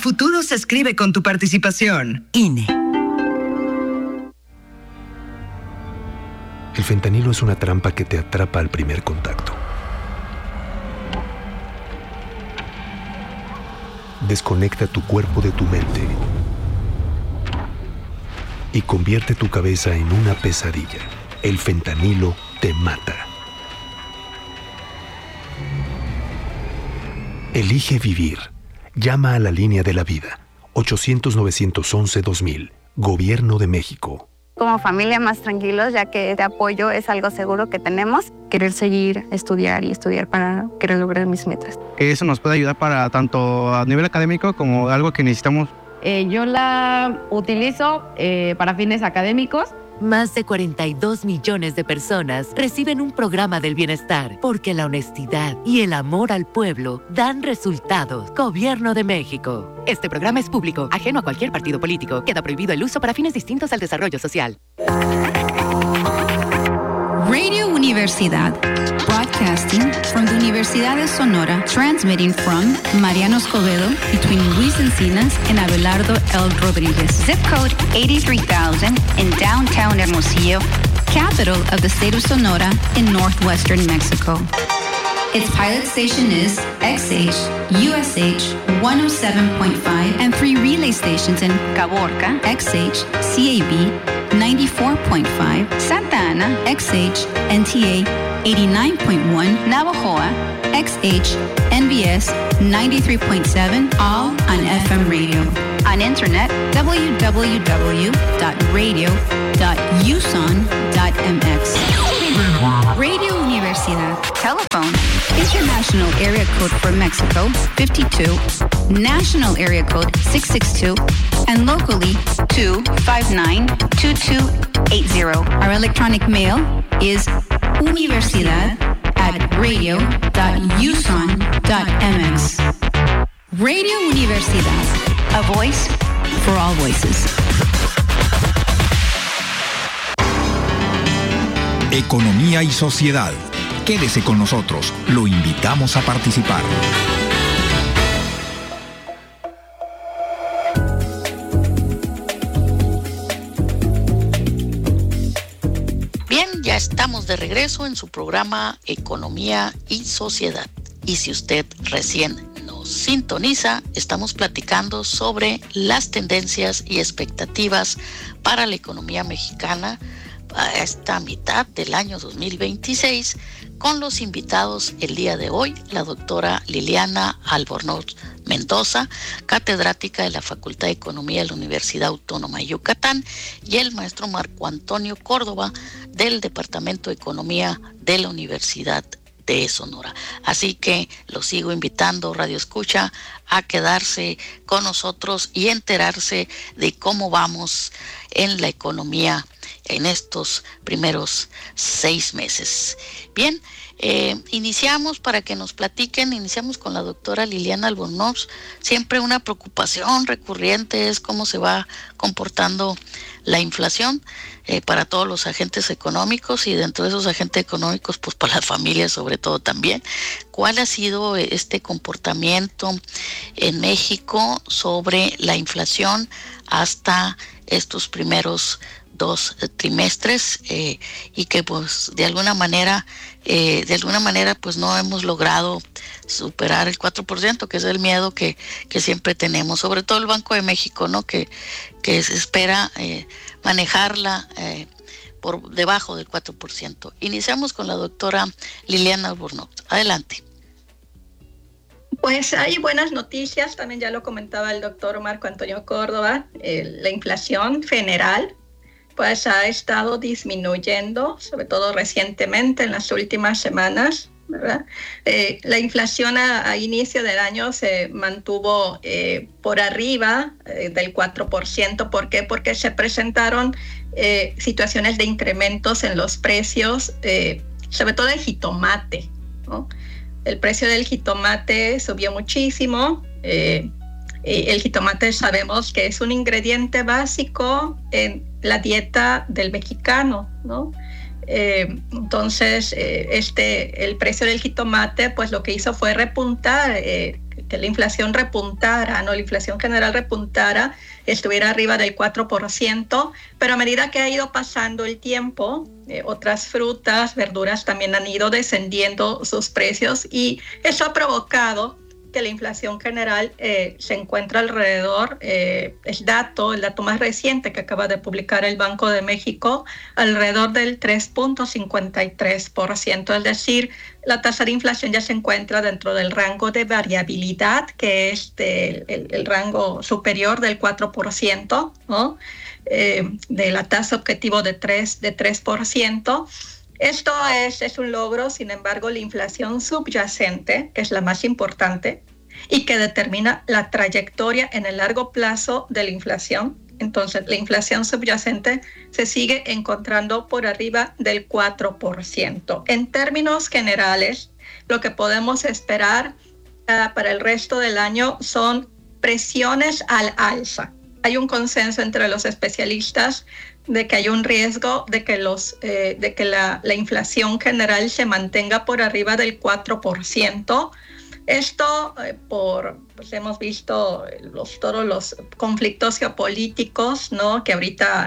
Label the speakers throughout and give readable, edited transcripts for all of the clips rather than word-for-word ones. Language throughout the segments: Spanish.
Speaker 1: futuro se escribe con tu participación. INE.
Speaker 2: El fentanilo es una trampa que te atrapa al primer contacto. Desconecta tu cuerpo de tu mente y convierte tu cabeza en una pesadilla. El fentanilo te mata. Elige vivir. Llama a la línea de la vida. 800-911-2000. Gobierno de México.
Speaker 3: Como familia más tranquilos, ya que este apoyo es algo seguro que tenemos. Querer seguir, estudiar para querer lograr mis metas.
Speaker 4: Eso nos puede ayudar para tanto a nivel académico como algo que necesitamos.
Speaker 5: Yo la utilizo para fines académicos.
Speaker 6: Más de 42 millones de personas reciben un programa del bienestar porque la honestidad y el amor al pueblo dan resultados. Gobierno de México. Este programa es público, ajeno a cualquier partido político. Queda prohibido el uso para fines distintos al desarrollo social.
Speaker 7: Radio Universidad. Broadcasting from the Universidad de Sonora, transmitting from Mariano Escobedo between Luis Encinas and Abelardo L. Rodriguez.
Speaker 8: Zip code 83,000 in downtown Hermosillo,
Speaker 7: capital of the state of Sonora in northwestern Mexico. Its pilot station is XH, USH 107.5, and 3 relay stations in
Speaker 8: Caborca,
Speaker 7: XH, CAB 94.5,
Speaker 8: Santa Ana,
Speaker 7: XH, NTA 89.1,
Speaker 8: Navojoa,
Speaker 7: XH, NBS 93.7, all on FM radio.
Speaker 8: On internet,
Speaker 7: www.radio.uson.mx. Radio Universidad.
Speaker 8: Telephone.
Speaker 7: International area code for Mexico, 52. National area code, 662.
Speaker 8: And locally, 259-2280.
Speaker 7: Our electronic mail is universidad@radio.uson.mx. Radio Universidad.
Speaker 8: A voice
Speaker 7: for all voices.
Speaker 9: Economía y sociedad. Quédese con nosotros. Lo invitamos a participar.
Speaker 10: Bien, ya estamos de regreso en su programa Economía y Sociedad. Y si usted recién nos sintoniza, estamos platicando sobre las tendencias y expectativas para la economía mexicana a esta mitad del año 2026, con los invitados el día de hoy, la doctora Liliana Albornoz Mendoza, catedrática de la Facultad de Economía de la Universidad Autónoma de Yucatán, y el maestro Marco Antonio Córdoba, del Departamento de Economía de la Universidad de Sonora. Así que los sigo invitando, Radio Escucha, a quedarse con nosotros y enterarse de cómo vamos en la economía en estos primeros 6 meses. Bien, iniciamos para que nos platiquen, iniciamos con la doctora Liliana Albornoz. Siempre una preocupación recurrente es cómo se va comportando la inflación para todos los agentes económicos, y dentro de esos agentes económicos, pues para las familias sobre todo también. ¿Cuál ha sido este comportamiento en México sobre la inflación hasta estos primeros 2 trimestres, y que pues de alguna manera pues no hemos logrado superar el 4%, que es el miedo que siempre tenemos, sobre todo el Banco de México, ¿no? Que se espera manejarla por debajo del 4%. Iniciamos con la doctora Liliana Albornoz. Adelante.
Speaker 11: Pues hay buenas noticias, también ya lo comentaba el doctor Marco Antonio Córdoba. La inflación general pues ha estado disminuyendo, sobre todo recientemente en las últimas semanas, ¿verdad? La inflación a inicio del año se mantuvo por arriba del 4%. ¿Por qué? Porque se presentaron situaciones de incrementos en los precios, sobre todo el jitomate, ¿no? El precio del jitomate subió muchísimo. El jitomate sabemos que es un ingrediente básico en la dieta del mexicano, ¿no? Entonces, el precio del jitomate, pues lo que hizo fue repuntar que la inflación repuntara, ¿no? La inflación general repuntara, estuviera arriba del 4%, pero a medida que ha ido pasando el tiempo, otras frutas, verduras también han ido descendiendo sus precios y eso ha provocado que la inflación general se encuentra alrededor, el dato más reciente que acaba de publicar el Banco de México, alrededor del 3.53%, es decir, la tasa de inflación ya se encuentra dentro del rango de variabilidad, que es el rango superior del 4%, ¿no? De la tasa objetivo de 3%. Esto es un logro. Sin embargo, la inflación subyacente, que es la más importante y que determina la trayectoria en el largo plazo de la inflación. Entonces, la inflación subyacente se sigue encontrando por arriba del 4%. En términos generales, lo que podemos esperar para el resto del año son presiones al alza. Hay un consenso entre los especialistas de que hay un riesgo de que la inflación general se mantenga por arriba del 4%. Esto pues hemos visto todos los conflictos geopolíticos, ¿no? Que ahorita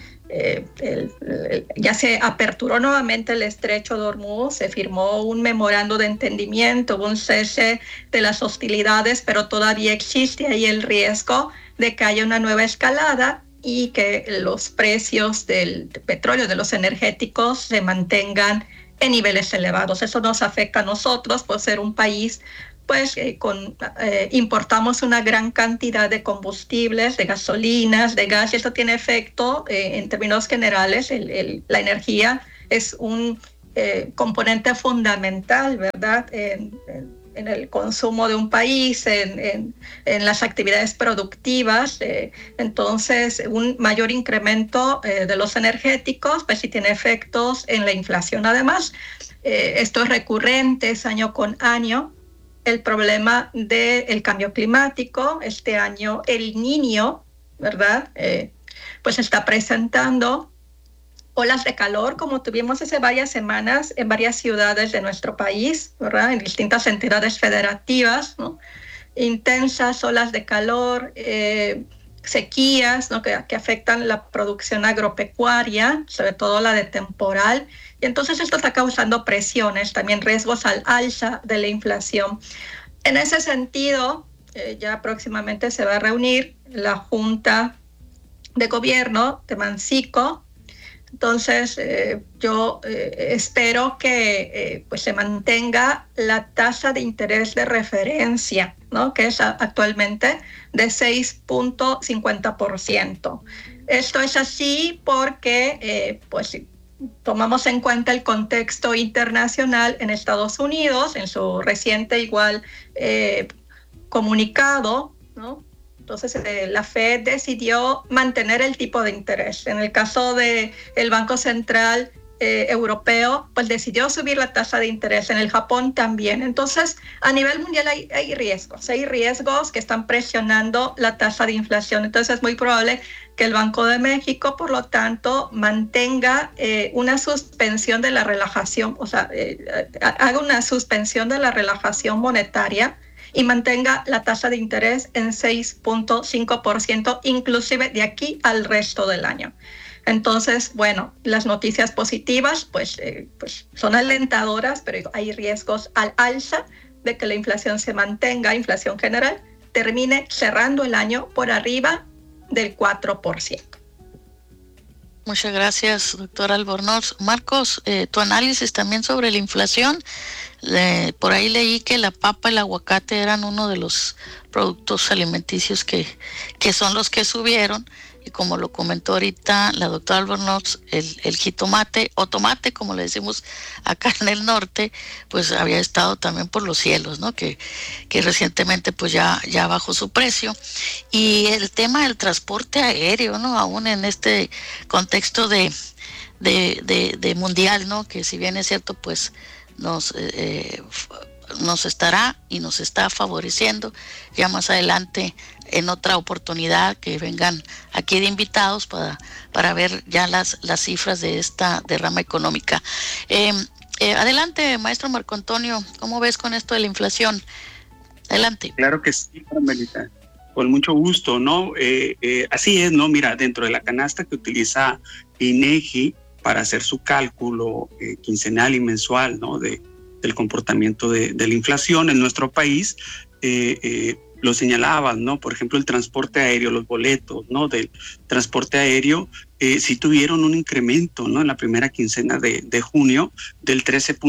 Speaker 11: ya se aperturó nuevamente el estrecho de Hormuz, se firmó un memorando de entendimiento, hubo un cese de las hostilidades, pero todavía existe ahí el riesgo de que haya una nueva escalada y que los precios del petróleo, de los energéticos, se mantengan en niveles elevados. Eso nos afecta a nosotros por ser un país, pues importamos una gran cantidad de combustibles, de gasolinas, de gas, y eso tiene efecto en términos generales. La energía es un componente fundamental, ¿verdad?, en el consumo de un país, en las actividades productivas. Entonces, un mayor incremento de los energéticos, pues sí tiene efectos en la inflación. Además, esto es recurrente, es año con año, el problema del cambio climático. Este año el Niño, ¿verdad?, pues está presentando olas de calor, como tuvimos hace varias semanas en varias ciudades de nuestro país, ¿verdad?, en distintas entidades federativas, ¿no? Intensas olas de calor, sequías, ¿no?, que afectan la producción agropecuaria, sobre todo la de temporal. Y entonces esto está causando presiones, también riesgos al alza de la inflación. En ese sentido, ya próximamente se va a reunir la Junta de Gobierno de Mancico. Entonces, yo espero que pues se mantenga la tasa de interés de referencia, ¿no?, que es actualmente de 6.50%. Esto es así porque, pues, si tomamos en cuenta el contexto internacional en Estados Unidos, en su reciente comunicado, ¿no? Entonces, la Fed decidió mantener el tipo de interés. En el caso del Banco Central Europeo, pues decidió subir la tasa de interés. En el Japón también. Entonces, a nivel mundial hay riesgos. Hay riesgos que están presionando la tasa de inflación. Entonces, es muy probable que el Banco de México, por lo tanto, mantenga una suspensión de la relajación, o sea, haga una suspensión de la relajación monetaria y mantenga la tasa de interés en 6.5%, inclusive de aquí al resto del año. Entonces, bueno, las noticias positivas pues son alentadoras, pero hay riesgos al alza de que la inflación se mantenga, inflación general, termine cerrando el año por arriba del 4%.
Speaker 10: Muchas gracias, doctor Albornoz. Marcos, tu análisis también sobre la inflación. Por ahí leí que la papa y el aguacate eran uno de los productos alimenticios que son los que subieron, y como lo comentó ahorita la doctora Albornoz, el jitomate o tomate, como le decimos acá en el norte, pues había estado también por los cielos, ¿no? Que recientemente pues ya bajó su precio. Y el tema del transporte aéreo, ¿no?, aún en este contexto de mundial, ¿no?, que si bien es cierto, pues nos estará y nos está favoreciendo. Ya más adelante, en otra oportunidad, que vengan aquí de invitados para ver ya las cifras de esta derrama económica. Adelante, maestro Marco Antonio, ¿cómo ves con esto de la inflación? Adelante.
Speaker 12: Claro que sí, Carmelita. Con mucho gusto, ¿no? Así es, ¿no? Mira, dentro de la canasta que utiliza INEGI para hacer su cálculo quincenal y mensual, ¿no? Del comportamiento de la inflación en nuestro país, lo señalaban, ¿no? Por ejemplo, el transporte aéreo, los boletos, ¿no? Del transporte aéreo, sí tuvieron un incremento, ¿no? En la primera quincena de junio del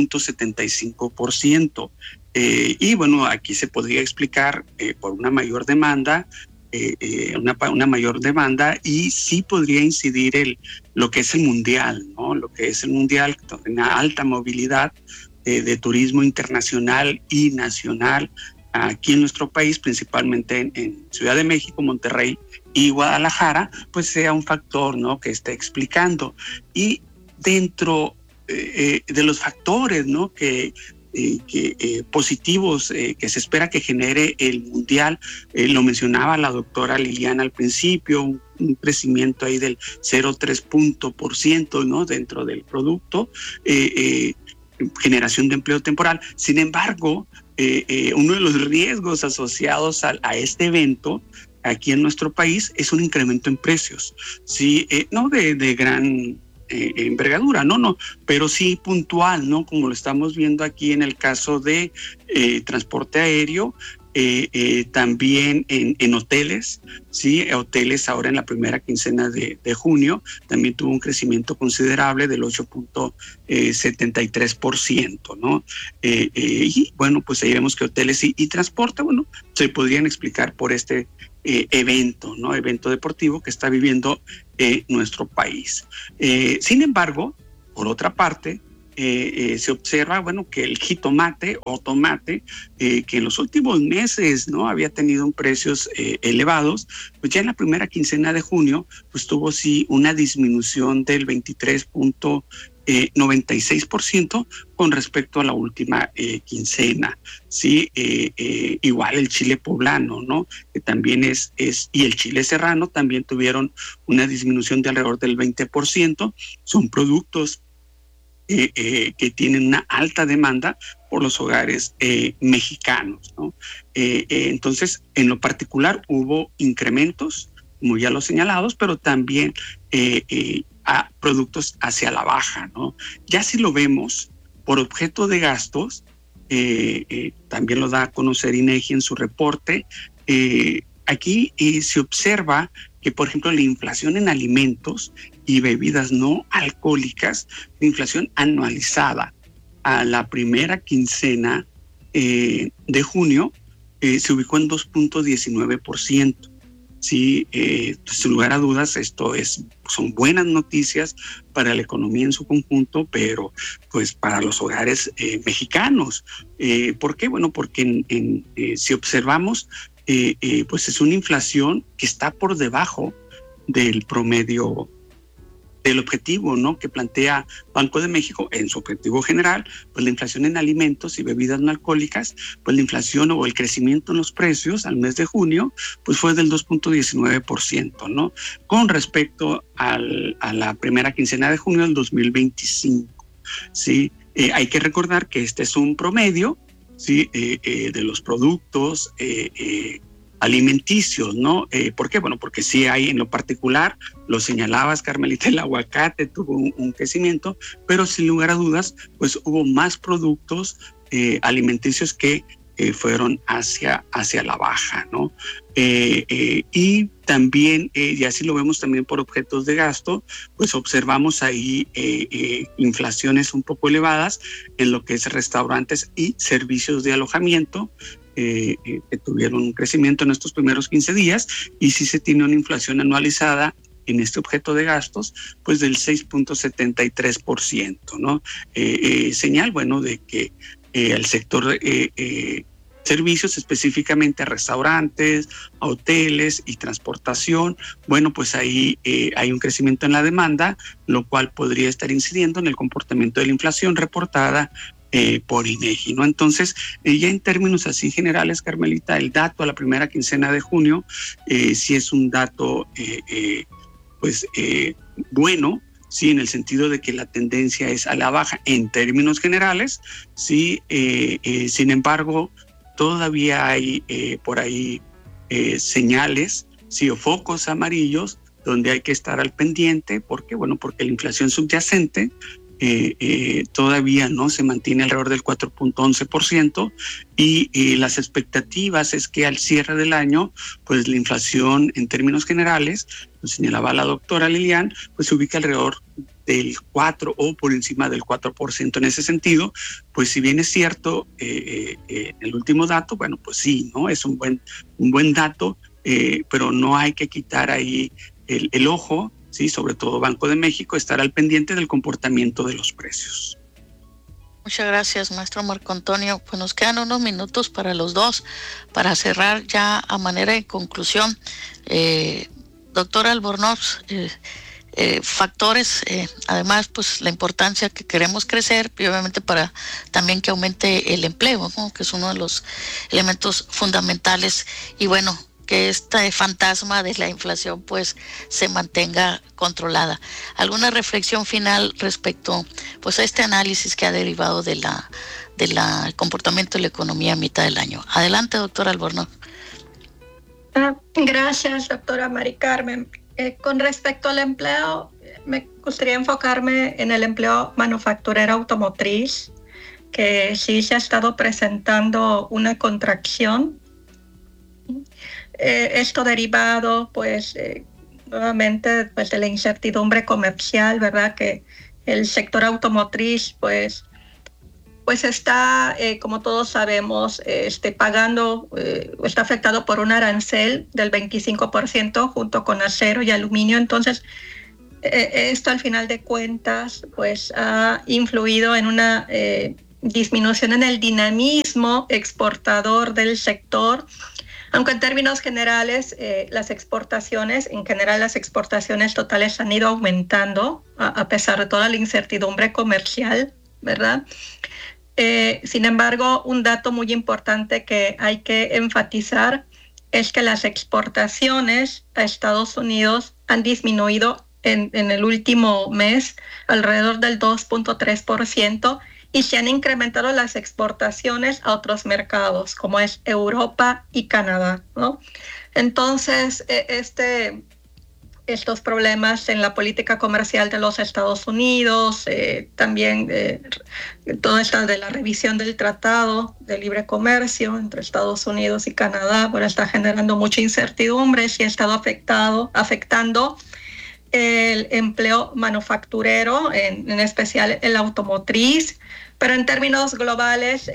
Speaker 12: 13.75%. Y bueno, aquí se podría explicar por una mayor demanda, una mayor demanda, y sí podría incidir lo que es el mundial, ¿no? Lo que es el mundial, una alta movilidad de turismo internacional y nacional aquí en nuestro país, principalmente en Ciudad de México, Monterrey y Guadalajara, pues sea un factor, ¿no? Que esté explicando. Y dentro de los factores, ¿no? que positivos que se espera que genere el mundial, lo mencionaba la doctora Liliana al principio, un crecimiento ahí del 0,3%, ¿no? Dentro del producto, generación de empleo temporal. Sin embargo, uno de los riesgos asociados a este evento aquí en nuestro país es un incremento en precios, sí, no de gran envergadura, no, pero sí puntual, ¿no? Como lo estamos viendo aquí en el caso de transporte aéreo, también en hoteles, sí, hoteles ahora en la primera quincena de junio también tuvo un crecimiento considerable del 8.73%, ¿no? Y bueno, pues ahí vemos que hoteles y transporte, bueno, se podrían explicar por este evento, ¿no? Evento deportivo que está viviendo nuestro país. Sin embargo, por otra parte, se observa, bueno, que el jitomate o tomate, que en los últimos meses, ¿no? Había tenido precios elevados, pues ya en la primera quincena de junio, pues tuvo sí una disminución del 23.96% con respecto a la última quincena, sí, igual el chile poblano, ¿no? Que también y el chile serrano también tuvieron una disminución de alrededor del 20%, son productos que tienen una alta demanda por los hogares mexicanos, ¿no? Entonces, en lo particular hubo incrementos, como ya los señalados, pero también a productos hacia la baja, ¿no? Ya si lo vemos por objeto de gastos, también lo da a conocer INEGI en su reporte, aquí se observa que, por ejemplo, la inflación en alimentos y bebidas no alcohólicas, la inflación anualizada a la primera quincena de junio se ubicó en 2.19%. Sí, sin lugar a dudas, son buenas noticias para la economía en su conjunto, pero pues para los hogares mexicanos. ¿Por qué? Bueno, porque si observamos, pues es una inflación que está por debajo del promedio del objetivo, ¿no? Que plantea Banco de México en su objetivo general, pues la inflación en alimentos y bebidas no alcohólicas, pues la inflación o el crecimiento en los precios al mes de junio, pues fue del 2.19%, ¿no? Con respecto a la primera quincena de junio del 2025, ¿sí? Hay que recordar que este es un promedio, ¿sí? De los productos alimenticios, ¿no? ¿Por qué? Bueno, porque sí hay en lo particular, lo señalabas, Carmelita, el aguacate tuvo un crecimiento, pero sin lugar a dudas, pues hubo más productos alimenticios que fueron hacia la baja, ¿no? Y también, y así lo vemos también por objetos de gasto, pues observamos ahí inflaciones un poco elevadas en lo que es restaurantes y servicios de alojamiento, que tuvieron un crecimiento en estos primeros 15 días, y sí se tiene una inflación anualizada en este objeto de gastos, pues del 6.73%, ¿no? Señal, bueno, de que el sector servicios, específicamente a restaurantes, a hoteles y transportación, bueno, pues ahí hay un crecimiento en la demanda, lo cual podría estar incidiendo en el comportamiento de la inflación reportada por INEGI, ¿no? Entonces, ya en términos así generales, Carmelita, el dato a la primera quincena de junio sí es un dato bueno, sí, en el sentido de que la tendencia es a la baja en términos generales, sí, sin embargo, todavía hay por ahí señales, sí, o focos amarillos donde hay que estar al pendiente. ¿Por qué? Bueno, porque la inflación subyacente todavía no se mantiene alrededor del 4.11% y las expectativas es que al cierre del año, pues la inflación en términos generales, lo señalaba la doctora Lilian, pues se ubica alrededor del 4 o por encima del 4%. En ese sentido, pues si bien es cierto el último dato, bueno, pues sí, ¿no? Es un buen dato, pero no hay que quitar ahí el ojo, sí, sobre todo Banco de México, estar al pendiente del comportamiento de los precios.
Speaker 10: Muchas gracias, maestro Marco Antonio. Pues nos quedan unos minutos para los dos, para cerrar ya a manera de conclusión. Doctor Albornoz, factores, además, pues la importancia que queremos crecer, y obviamente para también que aumente el empleo, ¿no? Que es uno de los elementos fundamentales, y bueno, que este fantasma de la inflación pues se mantenga controlada. ¿Alguna reflexión final respecto pues a este análisis que ha derivado del comportamiento de la economía a mitad del año? Adelante, doctora Albornoz.
Speaker 11: Gracias, doctora Mari Carmen. Con respecto al empleo, me gustaría enfocarme en el empleo manufacturero automotriz, que sí se ha estado presentando una contracción. Esto derivado, pues, nuevamente, pues, de la incertidumbre comercial, ¿verdad? Que el sector automotriz, pues está, como todos sabemos, pagando, está afectado por un arancel del 25% junto con acero y aluminio. Entonces, esto al final de cuentas, pues, ha influido en una disminución en el dinamismo exportador del sector. Aunque en términos generales, las exportaciones totales han ido aumentando a pesar de toda la incertidumbre comercial, ¿verdad? Sin embargo, un dato muy importante que hay que enfatizar es que las exportaciones a Estados Unidos han disminuido en el último mes alrededor del 2.3%, y se han incrementado las exportaciones a otros mercados, como es Europa y Canadá, ¿no? Entonces, estos problemas en la política comercial de los Estados Unidos, también todo esto de la revisión del Tratado de Libre Comercio entre Estados Unidos y Canadá, bueno, está generando mucha incertidumbre y ha estado afectando el empleo manufacturero, en especial el automotriz, pero en términos globales,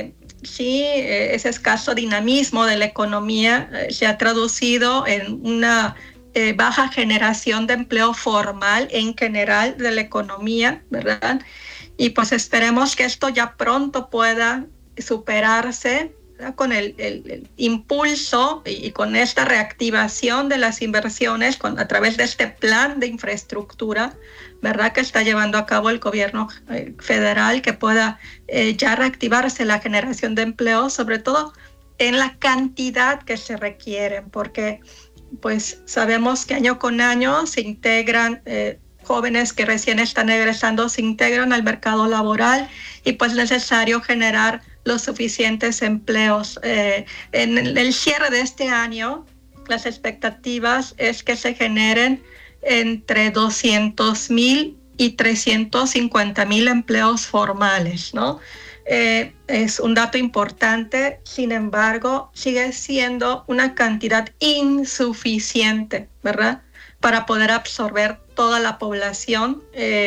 Speaker 11: ese escaso dinamismo de la economía se ha traducido en una baja generación de empleo formal en general de la economía, ¿verdad? Y pues esperemos que esto ya pronto pueda superarse, ¿verdad? Con el impulso y con esta reactivación de las inversiones a través de este plan de infraestructura, ¿verdad? Que está llevando a cabo el gobierno federal, que pueda ya reactivarse la generación de empleo, sobre todo en la cantidad que se requieren, porque pues sabemos que año con año se integran jóvenes que recién están egresando, se integran al mercado laboral, y pues es necesario generar los suficientes empleos. En el cierre de este año, las expectativas es que se generen entre 200,000 y 350,000 empleos formales, ¿no? Es un dato importante, sin embargo, sigue siendo una cantidad insuficiente, ¿verdad?, para poder absorber toda la población.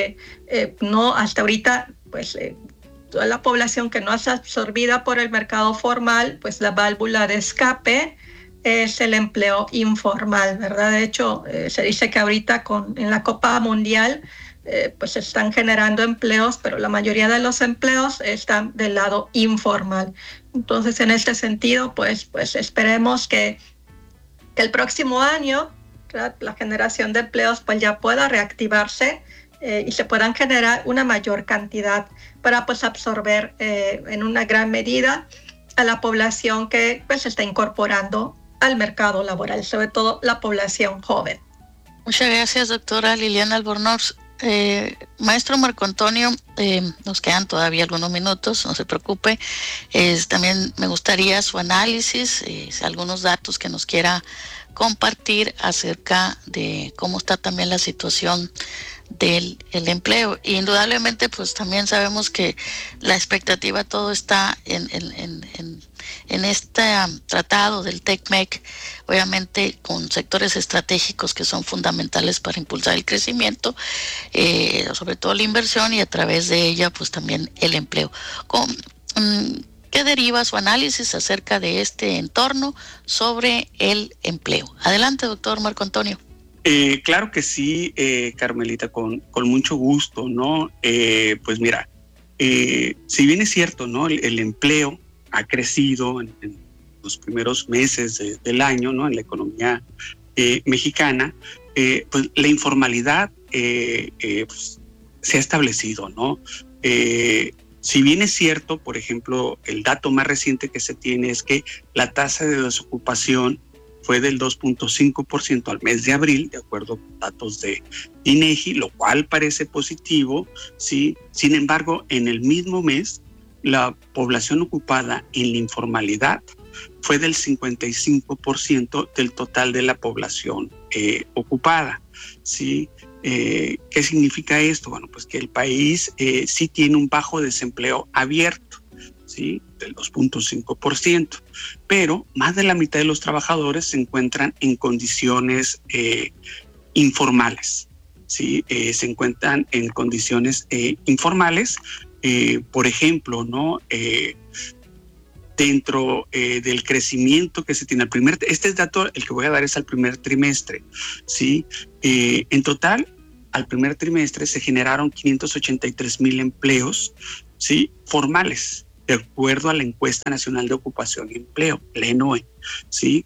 Speaker 11: No, hasta ahorita, pues, toda la población que no es absorbida por el mercado formal, pues la válvula de escape es el empleo informal, ¿verdad? De hecho, se dice que ahorita en la Copa Mundial, pues se están generando empleos, pero la mayoría de los empleos están del lado informal. Entonces, en este sentido, pues esperemos que el próximo año, ¿verdad?, la generación de empleos pues ya pueda reactivarse y se puedan generar una mayor cantidad para pues absorber en una gran medida a la población que pues se está incorporando al mercado laboral, sobre todo la población joven.
Speaker 10: Muchas gracias, doctora Liliana Albornoz. Maestro Marco Antonio, nos quedan todavía algunos minutos, no se preocupe. También me gustaría su análisis, algunos datos que nos quiera compartir acerca de cómo está también la situación del empleo. Indudablemente, pues también sabemos que la expectativa todo está en este tratado del TECMEC, obviamente con sectores estratégicos que son fundamentales para impulsar el crecimiento, sobre todo la inversión y a través de ella pues también el empleo. ¿Qué deriva su análisis acerca de este entorno sobre el empleo? Adelante, doctor Marco Antonio.
Speaker 12: Claro que sí, Carmelita, con mucho gusto, ¿no? Pues mira, si bien es cierto, ¿no? El empleo ha crecido en los primeros meses del año, ¿no? En la economía mexicana, pues la informalidad pues, se ha establecido, ¿no? Si bien es cierto, por ejemplo, el dato más reciente que se tiene es que la tasa de desocupación fue del 2.5% al mes de abril, de acuerdo con datos de INEGI, lo cual parece positivo, ¿sí? Sin embargo, en el mismo mes, la población ocupada en la informalidad fue del 55% del total de la población ocupada, ¿sí? ¿Qué significa esto? Bueno, pues que el país sí tiene un bajo desempleo abierto, ¿sí? Del 2.5%, pero más de la mitad de los trabajadores se encuentran en condiciones informales, ¿sí? Se encuentran en condiciones informales, por ejemplo, ¿no? Dentro del crecimiento que se tiene este dato, el que voy a dar es al primer trimestre, ¿sí? En total, al primer trimestre se generaron 583,000 empleos, ¿sí? Formales, de acuerdo a la Encuesta Nacional de Ocupación y Empleo, la ENOE, ¿sí?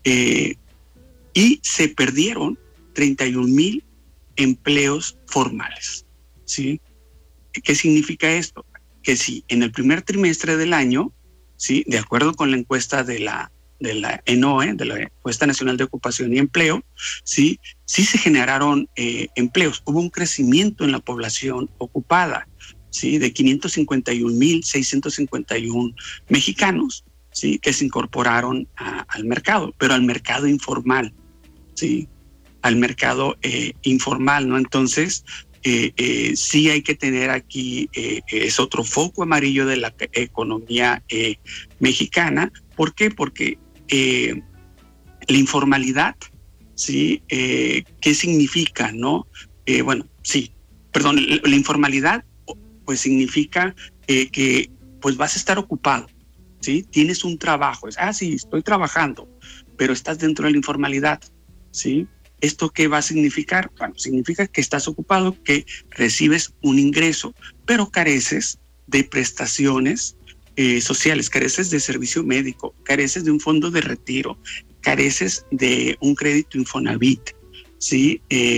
Speaker 12: Y se perdieron 31,000 empleos formales, ¿sí? ¿Qué significa esto? Que si en el primer trimestre del año, ¿sí? De acuerdo con la encuesta de la ENOE, de la Encuesta Nacional de Ocupación y Empleo, ¿sí? Sí se generaron empleos. Hubo un crecimiento en la población ocupada, ¿sí? De 551,651 mexicanos, ¿sí? Que se incorporaron al mercado, pero al mercado informal, ¿sí? Al mercado informal, ¿no? Entonces, sí hay que tener aquí, es otro foco amarillo de la economía mexicana. ¿Por qué? Porque la informalidad, ¿sí? ¿Qué significa, no? La informalidad pues significa que pues vas a estar ocupado, ¿sí? Tienes un trabajo, sí, estoy trabajando, pero estás dentro de la informalidad, ¿sí? ¿Esto qué va a significar? Bueno, significa que estás ocupado, que recibes un ingreso, pero careces de prestaciones sociales, careces de servicio médico, careces de un fondo de retiro, careces de un crédito Infonavit, ¿sí?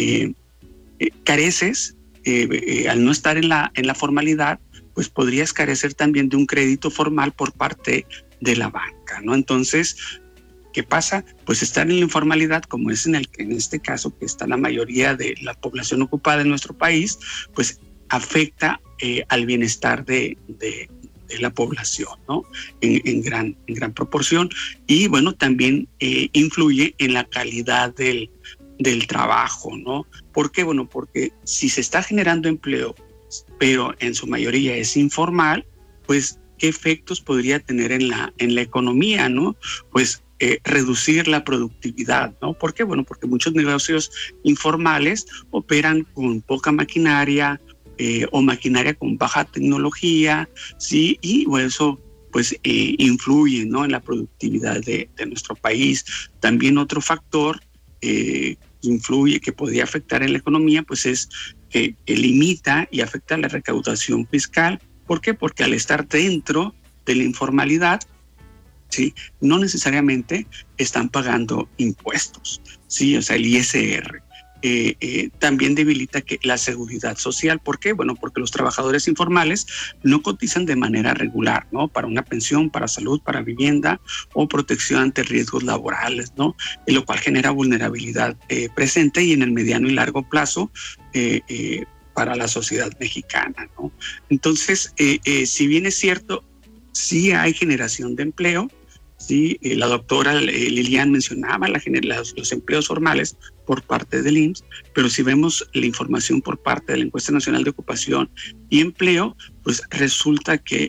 Speaker 12: Careces, al no estar en la formalidad, pues podrías carecer también de un crédito formal por parte de la banca, ¿no? Entonces, ¿qué pasa? Pues estar en la informalidad, como es en este caso que está la mayoría de la población ocupada en nuestro país, pues afecta al bienestar de la población, ¿no? En gran proporción. Y bueno, también influye en la calidad del trabajo, ¿no? ¿Por qué? Bueno, porque si se está generando empleo, pero en su mayoría es informal, pues ¿qué efectos podría tener en la economía, ¿no? Pues reducir la productividad, ¿no? ¿Por qué? Bueno, porque muchos negocios informales operan con poca maquinaria o maquinaria con baja tecnología, ¿sí? Y bueno, eso pues influye, ¿no? En la productividad de nuestro país. También otro factor influye, que podría afectar en la economía, pues es que limita y afecta la recaudación fiscal. ¿Por qué? Porque al estar dentro de la informalidad, ¿sí? No necesariamente están pagando impuestos, ¿sí? O sea, el ISR. También debilita la seguridad social. ¿Por qué? Bueno, porque los trabajadores informales no cotizan de manera regular, ¿no? Para una pensión, para salud, para vivienda o protección ante riesgos laborales, ¿no? Lo cual genera vulnerabilidad presente y en el mediano y largo plazo para la sociedad mexicana, ¿no? Entonces, si bien es cierto, sí hay generación de empleo, sí, la doctora Lilian mencionaba los empleos formales por parte del IMSS, pero si vemos la información por parte de la Encuesta Nacional de Ocupación y Empleo, pues resulta que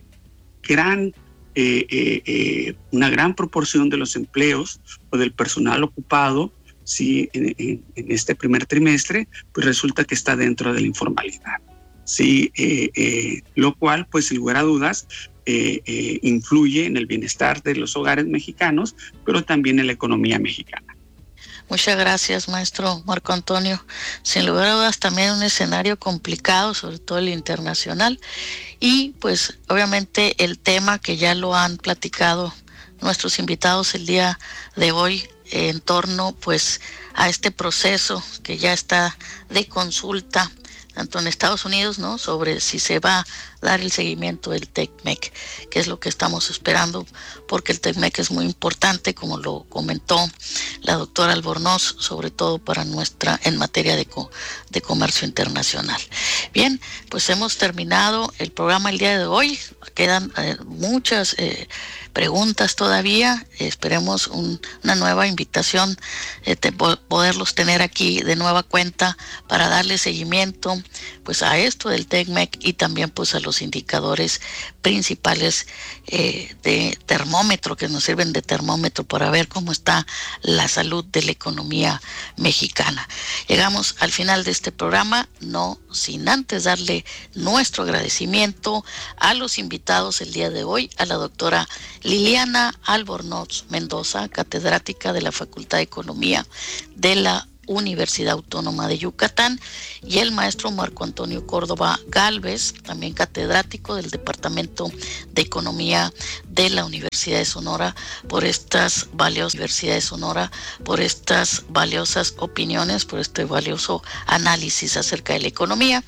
Speaker 12: una gran proporción de los empleos o del personal ocupado, sí, en este primer trimestre, pues resulta que está dentro de la informalidad, sí, lo cual, pues sin lugar a dudas, influye en el bienestar de los hogares mexicanos, pero también en la economía mexicana.
Speaker 10: Muchas gracias, maestro Marco Antonio. Sin lugar a dudas, también un escenario complicado, sobre todo el internacional, y pues obviamente el tema que ya lo han platicado nuestros invitados el día de hoy en torno pues a este proceso que ya está de consulta tanto en Estados Unidos, ¿no?, sobre si se va a dar el seguimiento del TECMEC, que es lo que estamos esperando, porque el TECMEC es muy importante, como lo comentó la doctora Albornoz, sobre todo para en materia de comercio internacional. Bien, pues hemos terminado el programa el día de hoy. Quedan muchas preguntas todavía. Esperemos una nueva invitación, poderlos tener aquí de nueva cuenta para darle seguimiento pues a esto del TECMEC y también pues a los indicadores principales de termómetro, que nos sirven de termómetro para ver cómo está la salud de la economía mexicana. Llegamos al final de este programa, no sin antes darle nuestro agradecimiento a los invitados el día de hoy, a la doctora Liliana Albornoz Mendoza, catedrática de la Facultad de Economía de la Universidad Autónoma de Yucatán, y el maestro Marco Antonio Córdoba Gálvez, también catedrático del Departamento de Economía de la Universidad de Sonora, por estas valiosas opiniones, por este valioso análisis acerca de la economía.